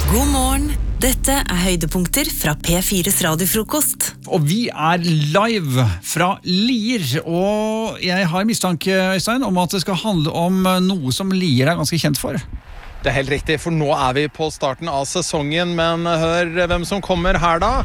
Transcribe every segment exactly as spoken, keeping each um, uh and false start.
God morgen, dette er høydepunkter fra P fires radiofrokost. Og vi er live fra Lier, og jeg har mistanke, Øystein, om at det skal handle om noe som Lier er ganske kjent for. Det er helt riktig, for nå er vi på starten av sesongen, men hør hvem som kommer her da.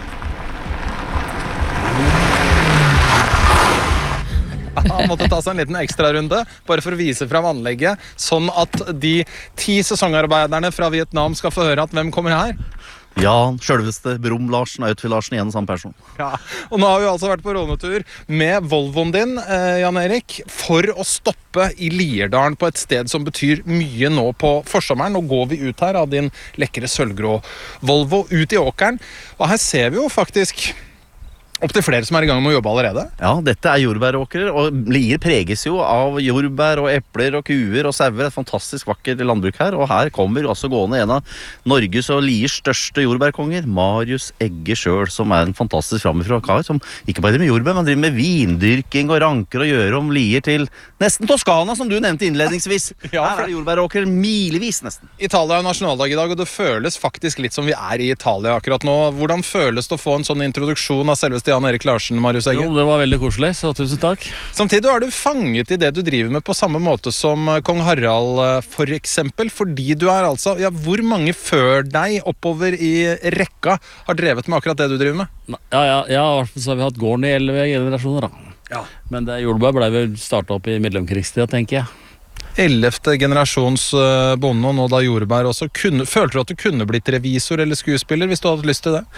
Han måtte ta seg en liten ekstra runde, bare for å vise frem anlegget, sånn at de ti sesongarbeiderne fra Vietnam skal få høre at hvem kommer her. Ja, selveste Brom Larsen, Outfield Larsen, igjen samme person. Ja, og nå har vi altså vært på rånetur med Volvoen din, eh, Jan Erik, for å stoppe i Lierdalen på et sted som betyr mye nå på forsommeren. Nå går vi ut her av din lekre sølvgrå Volvo, ut i åkeren, og her ser vi jo faktisk opp til flere som er i gang med å jobbe allerede. Ja, dette er jordbæråkere, og Lier preges jo av jordbær og epler og kuer og sauer. Et fantastisk vakkert landbruk her, og her kommer også gående en av Norges og Liers største jordbærkonger, Marius Egge selv, som er en fantastisk framifrå kar, som ikke bare driver med jordbær, men driver med vindyrking og ranker og gjør om Lier til nesten Toskana, som du nevnte innledningsvis. Ja, her er det jordbæråkere milevis nesten. Italia er nasjonaldag i dag, og det føles faktisk litt som vi er i Italia akkurat nå. Hvordan føles det å få en sånn introduksjon av selveste Jan Erik Larsen, Marius Egge? Jo, det var veldig koselig, så tusen takk. Samtidig er du fanget i det du driver med på samme måte som kong Harald, for eksempel, fordi du er altså, ja, hvor mange før deg oppover i rekka har drevet med akkurat det du driver med? Ja, ja, ja, i hvert fall så har vi hatt gården i elleve generasjoner da. Ja. Men det jordbær ble vel startet opp i mellomkrigstida, tenker jeg. Ellevte generasjons bonde, og nå da jordbær også. Kunne, følte du at du kunne blitt revisor eller skuespiller hvis du hadde lyst til det?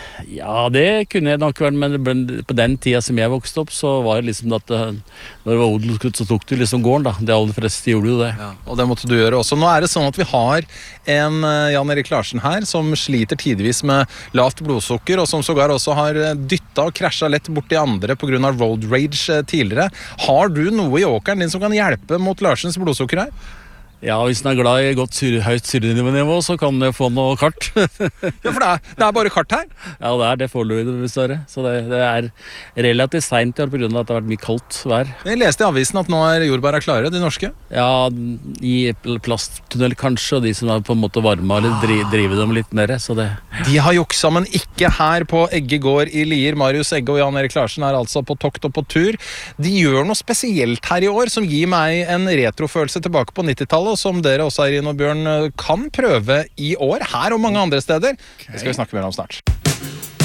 Ja, det kunne jeg nok vært, men på den tida som jeg vokste opp, så var det liksom at når det var odelsgutt, så tok du liksom gården da. Det aller fleste gjorde jo det. Ja, og det måtte du gjøre også. Nå er det sånn at vi har en Jan Erik Larsen her, som sliter tidvis med lavt blodsukker, og som sågar også har dyttet og krasjet lett bort de andre på grunn av road rage tidligere. Har du noe i åkeren din som kan hjelpe mot Larsens blodsukker her? Ja, hvis den er glad i godt syre, høyt syrenivå, så kan jeg få noe kart. Ja, for det er, det er bare kart her? Ja, det er det foreløpig, dessverre. Så det, det er relativt sent på grunn av at det har vært mye kaldt vær. Jeg leste i avisen at nå er jordbæra klare, de norske? Ja, i plasttunnel kanskje, og de som er på en måte varme, eller dri, driver dem litt mer, så det... De har juksa, men ikke her på Egge gård i Lier. Marius Egge og Jan Erik Larsen er altså på tokt og på tur. De gjør noe spesielt her i år, som gir meg en retrofølelse tilbake på nittitallet, og som dere også, Eirin og Bjørn, kan prøve i år, her og mange andre steder. Det skal vi snakke mer om snart.